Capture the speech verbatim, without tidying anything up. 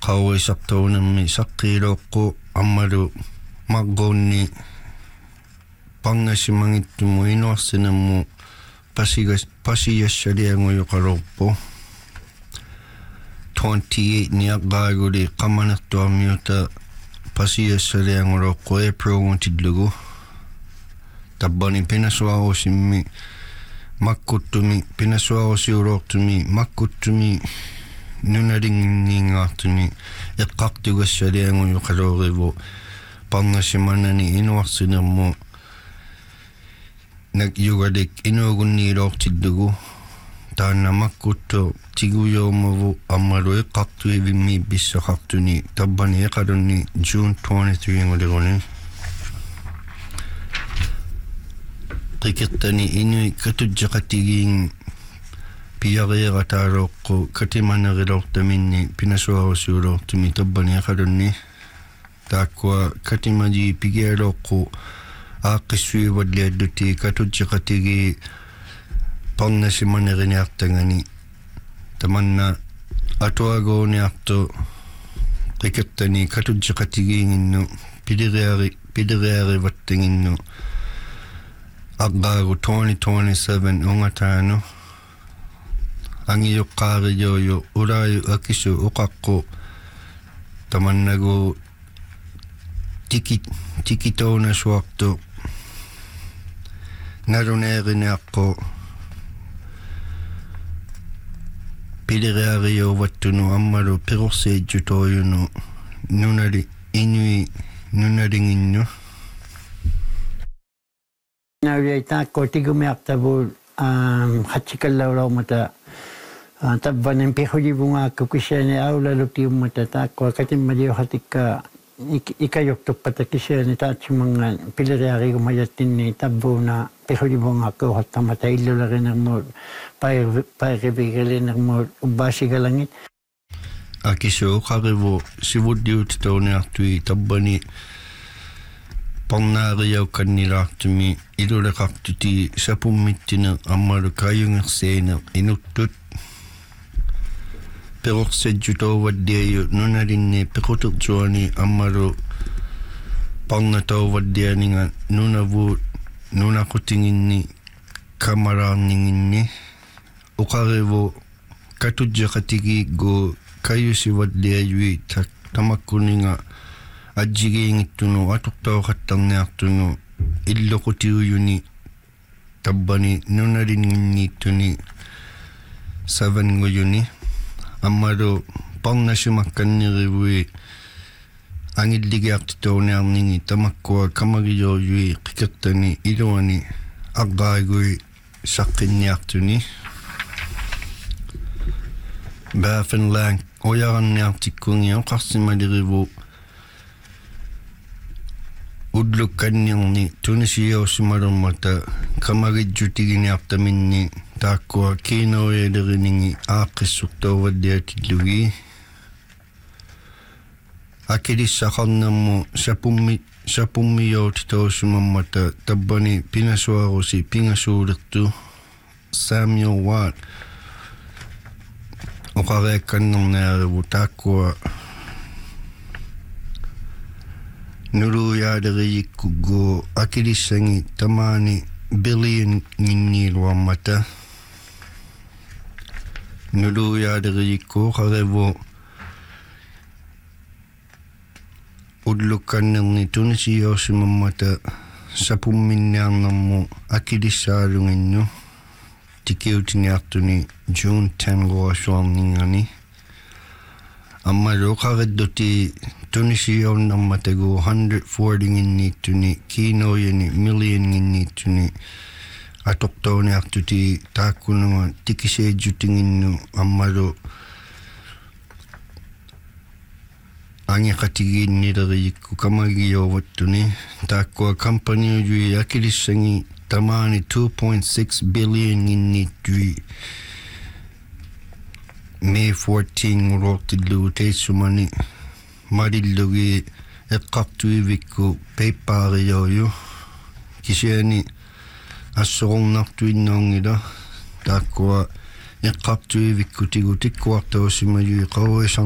Kaui saktaunammi sakkiiroqqu ammalu maggonni pangasimangittumu inuarsinammu pasigas pasiyassalianguyoqaruuppu twenty-eight niaqqaaguli qamanertuarmiuta pasiyassalianguruqqu April-ngutillugu tabbani pinasuarusimmi makkuttumi pinasuarusiuloortumi makkuttumi nunaringinniingaartuni eqqartugassalianguyoqaluurivu parnasimanani inuarsinermu nak yugalik inuugunniiloortillugu taanna makkuttu tiguyoormavu ammalu eqqartuivimmi bissaqartuni tabbani eqalunni June twenty-three nguliruni qikertani inui katujjaqatigiin piyareerataaroqqu katimanerilortaminni pinasuarusiuloortumi tabbani eqalunni taakkua katimaji pigialoqqu aaqqissuivallialluti katujjaqatigi parnasimaneriniartangani tamanna atuagooniartu qikertani katujjaqatigiinginnu pilireari pilirearivattanginnu aqqaagu twenty twenty-seven ungataanu angiyoqqaariyoyo ulaayu akisu uqaqqu tamannagu tiki tikitouna suartu naluneeriniaqqu pilireariyovattunu ammalu pirursiijjutoojunu nunali inui nunalinginnu Naviyaitaakko tigumiartavul hatsikallaularmata tabbanen pihujibungaakku kisiani aulalutiummata taakko katimmaliohatikka ikayoktuppata kisiani taatsumangan pilirearigumajattinni tabbuuna pihujibungaakku hottamata illularinermuut pairivigilinermuut ubbaasigalangit akisu qarivu sivuddiutitooniartui tabbani parnaariyaukkannilaartumi iluleqartuti sapummittine ammalu kayungerseine inuttut perorsajjutoovaddiayu nunalinni pequtertuani ammalu parnatoovaddianinga nunavuut nunaqutinginni kamaraarninginni uqarivu katujjaqatigiiggu kayusivaddiayui tamakkuninga ajjigiingittunu atuqtooqattarniartunu illoqutiuyuni tabbani nunalinginniittuni seven nguyuni ammalu parnasumakkannirivui angilligiartitooniarningi tamakkua kamagiyooyui qikertani iluani aqqaagui saqqinniartuni Bafenlang oyaranniartikkungi oqarsimalirivu udlukkanniarni tunisiausimalormata kamagijjutiginiartaminni taakkua kiinoyaleriningi aaqqissurtoovaddiatillugi akilissaqarnermu sapummi sapummiyootitoosumammata tabbani pinasuarusi pingasuulertu Samuel Watt oqareakkannerniarivu taakkua nuluyaaderiikkugu akilissangi tamaani billion nginniiluarmata nuluyaaderiikku qarevu ullukkannerni tunisiausimammata sapumminniarnermu akilissaalunginnu tikiutiniartuni June tenth luasuarningani ammalu qaredduti tunisiaunnermatagu one hundred forty nginniittuni kiinoyani million nginniittuni atoqtooniartuti taakkununga tikiseejjutinginnu ammalu angiqatigiinnileriyikku kamagiyoovattuni taakkua companyuyui akilissangi tamaani two point six billion nginniittui May fourteenth ngulortillugu teissumani marillugi eqqartuivikku peippaariyooyu kisiani assorunartuinnoongila taakkua eqqartuivikku tigu tikkuartausimajui qauisar